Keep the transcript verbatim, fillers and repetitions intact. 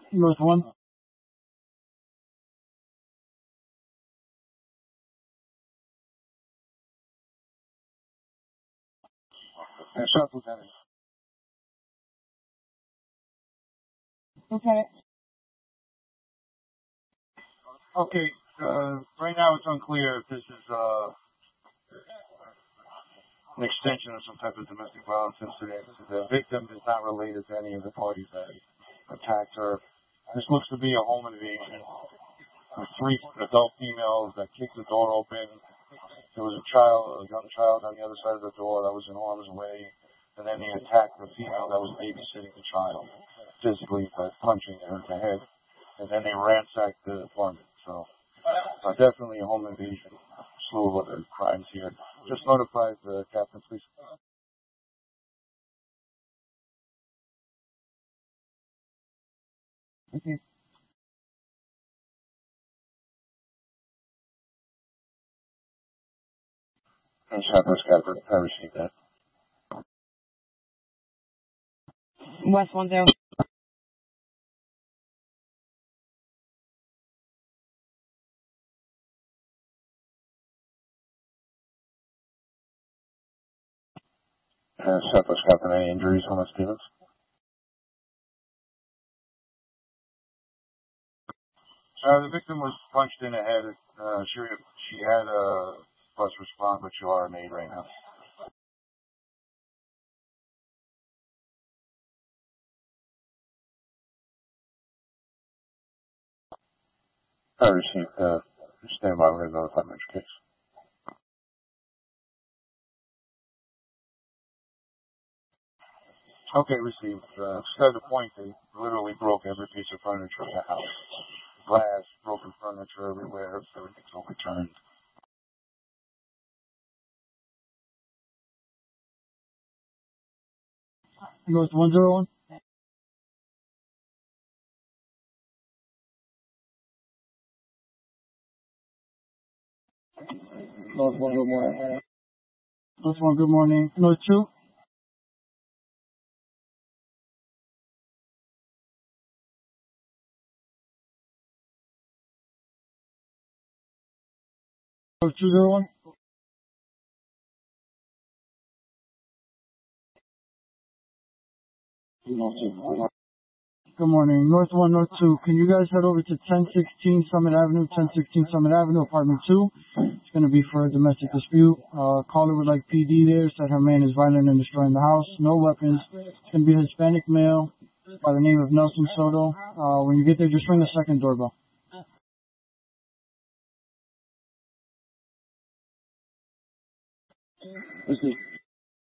North one. Yes, sir, Lieutenant. Lieutenant. Okay, uh, right now it's unclear if this is uh, an extension of some type of domestic violence incident. The victim is not related to any of the parties that attacked her. This looks to be a home invasion. With three adult females that kicked the door open. There was a child, a young child on the other side of the door that was in harm's way. And then they attacked the female that was babysitting the child, physically by punching her in the head. And then they ransacked the apartment. So, uh, definitely a home invasion. A slew of other crimes here. Just notified the captain, please. Okay. And Shepherd's Captain, I received that. West one zero. Uh, Shepherd's Captain, any injuries on the Stevens? Uh, the victim was punched in the head. Uh, she, she had a first respond, but you are made right now. I received, uh, stand by, we're going to notify Mitch case. Okay, received. Uh, said the point, they literally broke every piece of furniture in the house. Glass, broken furniture everywhere, everything's overturned. North one zero one. North one, good morning. North one, good morning. North two. North two zero one. North two. Good morning. North one, North two. Can you guys head over to ten sixteen Summit Avenue, ten sixteen Summit Avenue, apartment two? It's going to be for a domestic dispute. Uh, caller would like P D there, said her man is violent and destroying the house. No weapons. It's going to be a Hispanic male by the name of Nelson Soto. Uh, when you get there, just ring the second doorbell. Let's see.